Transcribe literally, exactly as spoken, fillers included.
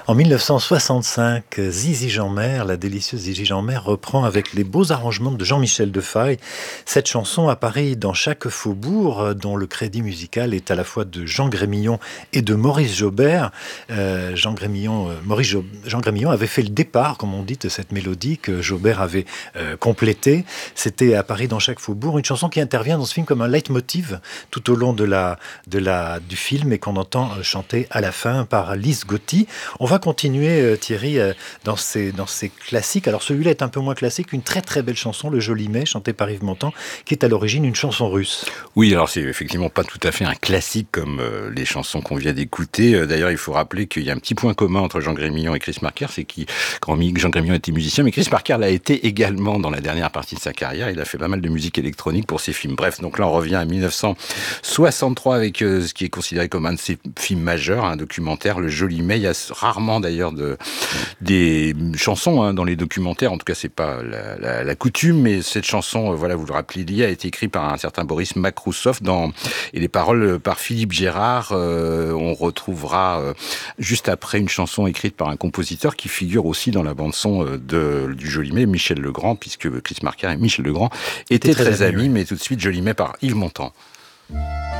En mille neuf cent soixante-cinq, Zizi Jeanmaire, la délicieuse Zizi Jeanmaire, reprend avec les beaux arrangements de Jean-Michel Defaille cette chanson à Paris dans chaque faubourg, dont le crédit musical est à la fois de Jean Grémillon et de Maurice Jaubert. Euh, Jean Grémillon, euh, Maurice Jo- Jean Grémillon avait fait le départ, comme on dit, de cette mélodie que Jaubert avait euh, complétée. C'était à Paris dans chaque faubourg, une chanson qui intervient dans ce film comme un leitmotiv tout au long de la, de la, du film et qu'on entend euh, chanter à la fin par Lise Gotti. On va continuer, euh, Thierry, euh, dans, ces, dans ces classiques. Alors celui-là est un peu moins classique, une très très belle chanson, Le Joli Mai, chantée par Yves Montand, qui est à l'origine une chanson russe. Oui, alors c'est effectivement pas tout à fait un classique comme euh, les chansons qu'on vient d'écouter. Euh, d'ailleurs, il faut rappeler qu'il y a un petit point commun entre Jean Grémillon et Chris Marker, c'est que Jean Grémillon était musicien, mais Chris Marker l'a été également dans la dernière partie de sa carrière. Il a fait pas mal de musique électronique pour ses films. Bref, donc là on revient à mille neuf cent soixante-trois avec euh, ce qui est considéré comme un de ses films majeurs, un documentaire, Le Joli Mai. Il y a rarement d'ailleurs de, des chansons hein, dans les documentaires, en tout cas c'est pas la, la, la coutume, mais cette chanson, euh, voilà, vous le rappeliez, a été écrite par un certain Boris Makrousov dans, et les paroles par Philippe Gérard. Euh, on retrouvera euh, juste après une chanson écrite par un compositeur qui figure aussi dans la bande-son euh, de, du Joli Mai, Michel Legrand, puisque Chris Marker et Michel Legrand étaient très, très amis, amis, mais tout de suite Joli Mai par Yves Montand.